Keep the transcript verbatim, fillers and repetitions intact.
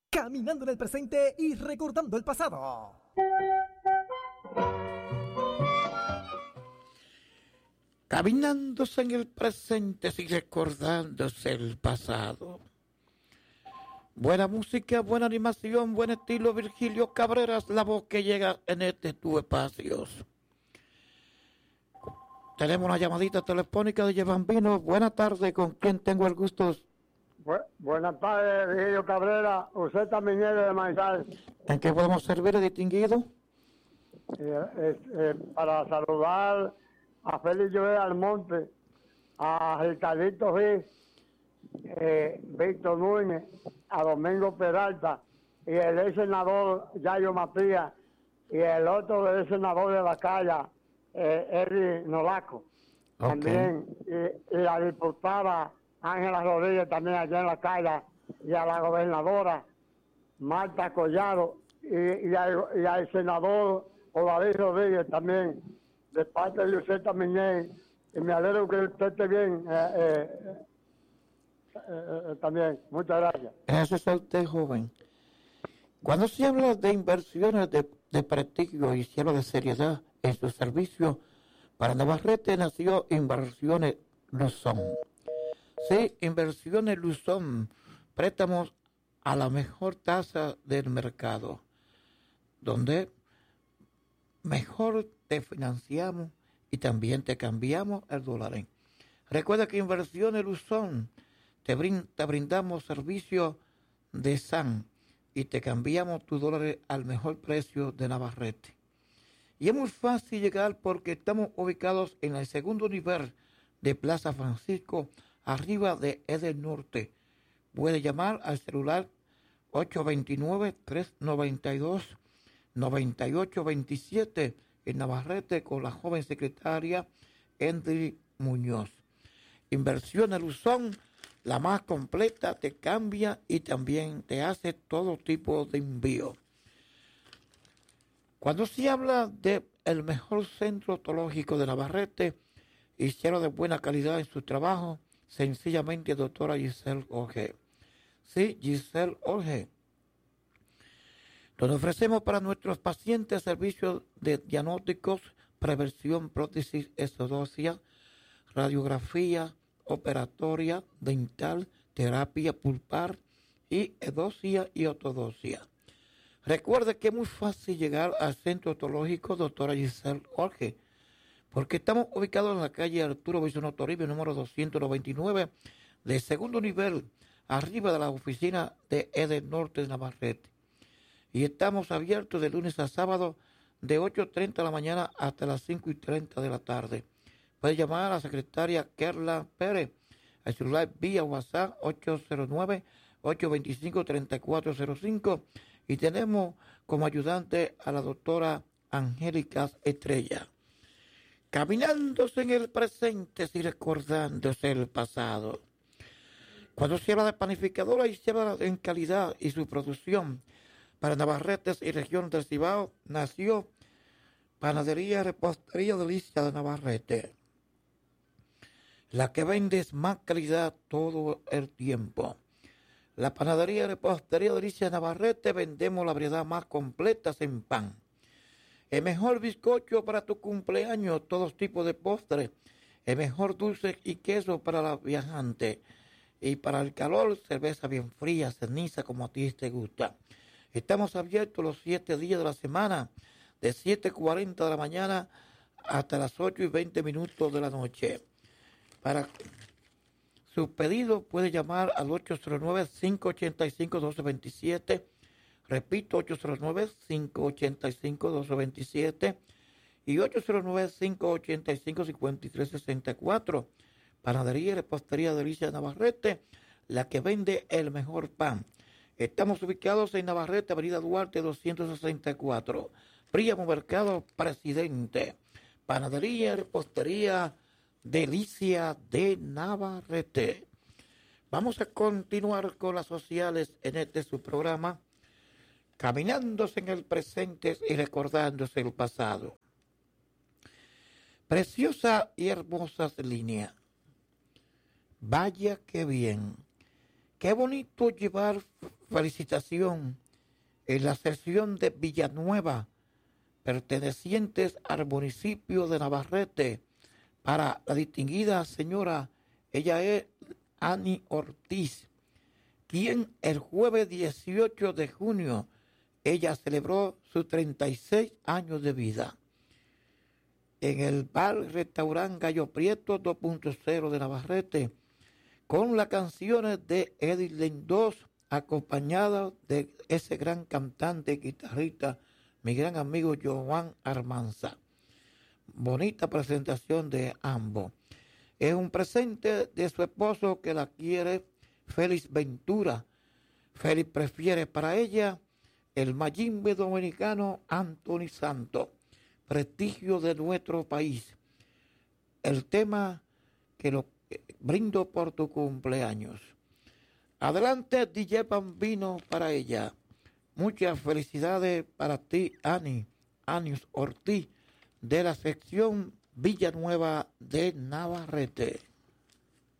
Caminando en el presente y recordando el pasado. Caminándose en el presente y recordándose el pasado. Buena música, buena animación, buen estilo. Virgilio Cabreras, la voz que llega en este tu espacios. Tenemos una llamadita telefónica de Bambino. Buenas tardes, ¿con quién tengo el gusto? Bu buenas tardes, Virgilio Cabrera. Usted también es de Manizales. ¿En qué podemos servir, distinguido? Eh, eh, eh, para saludar a Félix Joel Almonte, a Ricardito Riz, eh, Víctor Núñez, a Domingo Peralta y el ex senador Yayo Matías y el otro ex senador de la calle, eh, Eri Nolaco. Okay. También, y, y la diputada Ángela Rodríguez también allá en la calle, y a la gobernadora Marta Collado y, y, al, y al senador Odaví Rodríguez también, de parte de Luceta Miñez, y me alegro que usted esté bien eh, eh, eh, eh, también. Muchas gracias. Gracias a usted, joven. Cuando se habla de inversiones de, de prestigio y cielo de seriedad en su servicio, para Navarrete nació Inversiones Luzón. Sí, Inversiones Luzón, préstamos a la mejor tasa del mercado, donde mejor te financiamos y también te cambiamos el dólar. Recuerda que Inversiones Luzón te, brind te brindamos servicio de S A N y te cambiamos tus dólares al mejor precio de Navarrete. Y es muy fácil llegar porque estamos ubicados en el segundo nivel de Plaza Francisco, arriba de Eden Norte. Puede llamar al celular ocho dos nueve, tres nueve dos, nueve ocho dos siete en Navarrete con la joven secretaria Endri Muñoz. Inversiones Luzón, la más completa, te cambia y también te hace todo tipo de envío. Cuando se habla de el mejor centro odontológico de Navarrete y cielo de buena calidad en su trabajo, sencillamente doctora Giselle Orge. Sí, Giselle Orge. Donde ofrecemos para nuestros pacientes servicios de diagnósticos, prevención, prótesis, esodosia, radiografía, operatoria, dental, terapia pulpar y edosia y ortodoncia. Recuerde que es muy fácil llegar al centro odontológico doctora Giselle Orge, porque estamos ubicados en la calle Arturo Bisono Toribio, número doscientos noventa y nueve, de segundo nivel, arriba de la oficina de Eden Norte de Navarrete. Y estamos abiertos de lunes a sábado, de ocho y treinta de la mañana hasta las cinco y treinta de la tarde. Puede llamar a la secretaria Kerla Pérez, al celular vía WhatsApp ocho cero nueve, ocho dos cinco, tres cuatro cero cinco. Y tenemos como ayudante a la doctora Angélica Estrella. Caminándose en el presente y recordándose el pasado. Cuando se habla de panificadora y se habla en calidad y su producción para Navarretes y región del Cibao, nació Panadería Repostería Delicia de Navarrete, la que vende más calidad todo el tiempo. La Panadería Repostería Delicia de Navarrete vendemos la variedad más completa en pan. El mejor bizcocho para tu cumpleaños, todos tipos de postres. El mejor dulce y queso para la viajante. Y para el calor, cerveza bien fría, ceniza, como a ti te gusta. Estamos abiertos los siete días de la semana, de siete y cuarenta de la mañana hasta las ocho y veinte minutos de la noche. Para su pedido puede llamar al ocho cero nueve, cinco ocho cinco, uno dos dos siete. Repito, ocho cero nueve, cinco ocho cinco, uno dos dos siete y ocho cero nueve, cinco ocho cinco, cinco tres seis cuatro. Panadería y Repostería Delicia de Navarrete, la que vende el mejor pan. Estamos ubicados en Navarrete, Avenida Duarte doscientos sesenta y cuatro. Príamo Mercado Presidente. Panadería y Repostería Delicia de Navarrete. Vamos a continuar con las sociales en este su programa, caminándose en el presente y recordándose el pasado. Preciosa y hermosas líneas. Vaya que bien. Qué bonito llevar felicitación en la sección de Villanueva, pertenecientes al municipio de Navarrete, para la distinguida señora, ella es Ani Ortiz, quien el jueves dieciocho de junio, ella celebró sus treinta y seis años de vida. En el bar restaurante Gallo Prieto dos punto cero de Navarrete, con las canciones de Eddie Lendoz, acompañada de ese gran cantante y guitarrista, mi gran amigo Joan Armanza. Bonita presentación de ambos. Es un presente de su esposo que la quiere, Félix Ventura. Félix prefiere para ella el mayimbe dominicano Anthony Santos, prestigio de nuestro país. El tema que lo brindo por tu cumpleaños. Adelante, D J Bambino, para ella. Muchas felicidades para ti, Ani, Anius Ortiz, de la sección Villanueva de Navarrete.